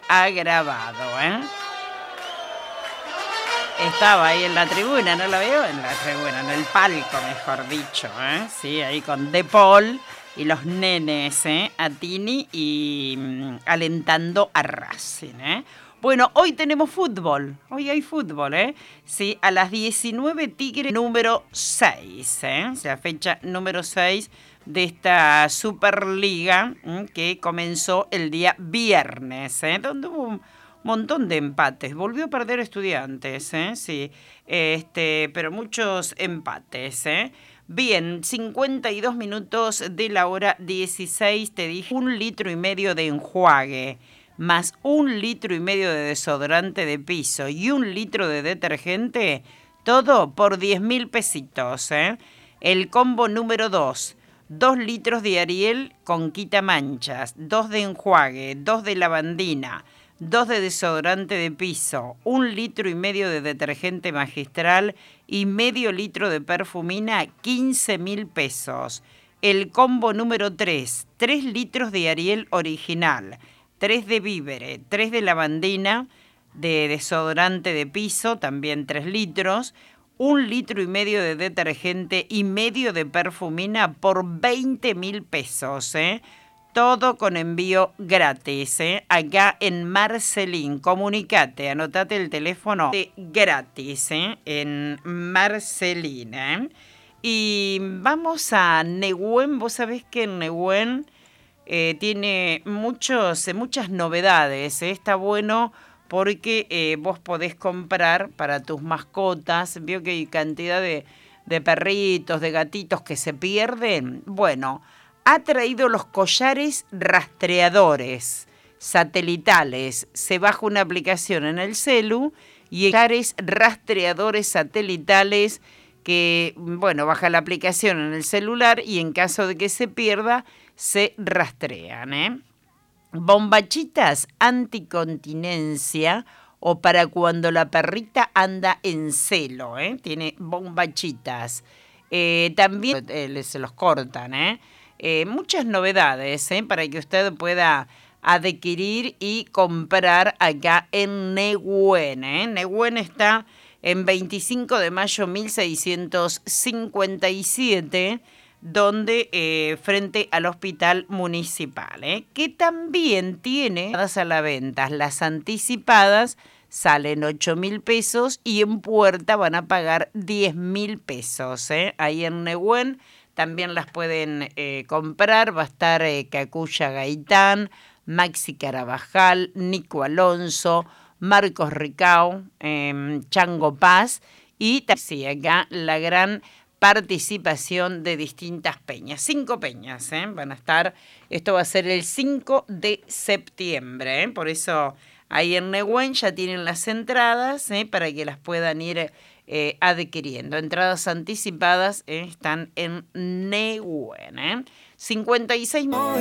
agravado, ¿eh? Estaba ahí en la tribuna, ¿no lo veo? En la tribuna, en el palco, mejor dicho, ¿eh? Sí, ahí con De Paul y los nenes, ¿eh? A Tini y alentando a Racing, ¿eh? Bueno, hoy tenemos fútbol. Hoy hay fútbol, ¿eh? Sí, a las 19 Tigre número 6, ¿eh? O sea, fecha número 6 de esta Superliga que comenzó el día viernes, ¿eh? Donde hubo un montón de empates. Volvió a perder Estudiantes, ¿eh? Sí, pero muchos empates, ¿eh? Bien, 52 minutos de la hora 16, te dije 1,5 litros de enjuague, más 1,5 litros de desodorante de piso y 1 litro de detergente, todo por 10.000 pesitos, ¿eh? El combo número 2, 2 litros de Ariel con quitamanchas, 2 de enjuague, 2 de lavandina, 2 de desodorante de piso, 1,5 litros de detergente magistral y medio litro de perfumina, 15.000 pesos. El combo número 3, 3 litros de Ariel original, 3 de Vívere, 3 de lavandina, de desodorante de piso, también 3 litros, 1,5 litros de detergente y medio de perfumina por 20.000 pesos, ¿eh? Todo con envío gratis, ¿eh? Acá en Marcelín. Comunicate, anotate el teléfono de gratis, ¿eh? En Marcelín, ¿eh? Y vamos a Nehuen. Vos sabés que en Nehuen tiene muchas novedades, ¿eh? Está bueno porque vos podés comprar para tus mascotas. Veo que hay cantidad de perritos, de gatitos que se pierden. Bueno, ha traído los collares rastreadores satelitales. Se baja una aplicación en el celu y collares rastreadores satelitales que, bueno, baja la aplicación en el celular y en caso de que se pierda, se rastrean, ¿eh? Bombachitas anticontinencia o para cuando la perrita anda en celo, ¿eh? Tiene bombachitas. También se los cortan, ¿eh? Muchas novedades, ¿eh? Para que usted pueda adquirir y comprar acá en Nehuen, ¿eh? Nehuen está en 25 de mayo 1657, donde frente al hospital municipal, que también tiene a la venta. Las anticipadas salen 8.000 pesos y en puerta van a pagar 10.000 pesos. Ahí en Nehuen también las pueden comprar. Va a estar Cacuya Gaitán, Maxi Carabajal, Nico Alonso, Marcos Ricao, Chango Paz y sí, acá la gran participación de distintas peñas. 5 peñas van a estar. Esto va a ser el 5 de septiembre. Por eso ahí en Nehuen ya tienen las entradas para que las puedan ir adquiriendo. Entradas anticipadas están en Nehuen. 56